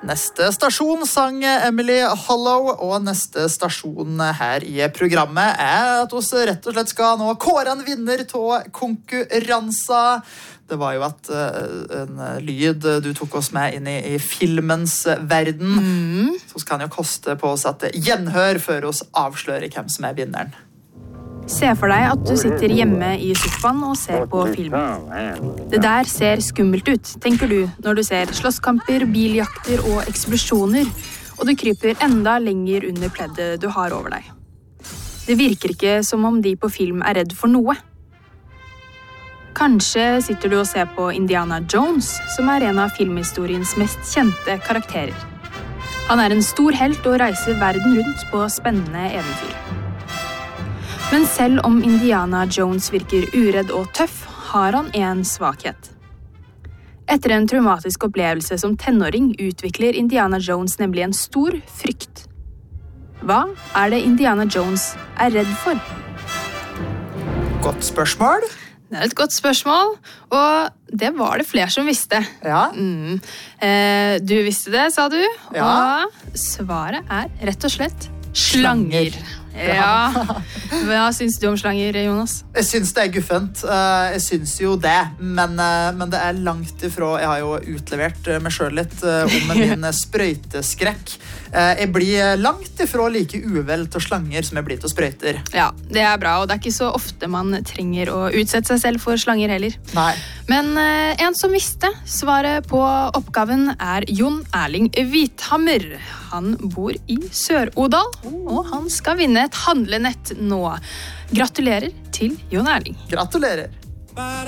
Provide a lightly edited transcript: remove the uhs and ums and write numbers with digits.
Neste stasjon sang Emily Hollow, og neste stasjon her i programmet at vi rett og slett skal nå kåre en vinner av konkurransa. Det var jo en lyd du tok oss med inn i filmens verden. Så kan jo koste på oss at gjenhør før oss avslører hvem som vinneren. Se for deg at du sitter hjemme i sofaen og ser på film. Det der ser skummelt ut, tenker du, når du ser slåsskamper, biljakter og eksplosjoner, og du kryper enda lenger under pleddet du har over deg. Det virker ikke som om de på film redd for noe. Kanskje sitter du og ser på Indiana Jones, som en av filmhistoriens mest kjente karakterer. Han en stor helt og reiser verden rundt på spennende eventyr. Men selv om Indiana Jones virker uredd og tøff, har han en svakhet. Etter en traumatisk opplevelse som tenåring utvikler Indiana Jones nemlig en stor frykt. Hva det Indiana Jones redd for? Godt spørsmål. Det et godt spørsmål, og det var det flere som visste. Ja. Du visste det, sa du, Ja. og svaret rett og slett slanger. Ja. Hva syns du om slanger, Jonas? Jeg syns det guffent. Jeg syns jo det, men det langt ifra. Jeg har jo utlevert meg selv litt om min sprøyteskrekk. Jeg blir langt ifra like uvel til slanger som jeg blir til sprøyter. Ja, det bra, og det ikke så ofte man trenger å utsette seg selv for slanger heller. Nei. Men en som visste svaret på oppgaven Jon Erling Hvithammer. Han bor i Sør-Odal, og han skal vinne et handlenett nå. Gratulerer til Jon Erling. Gratulerer.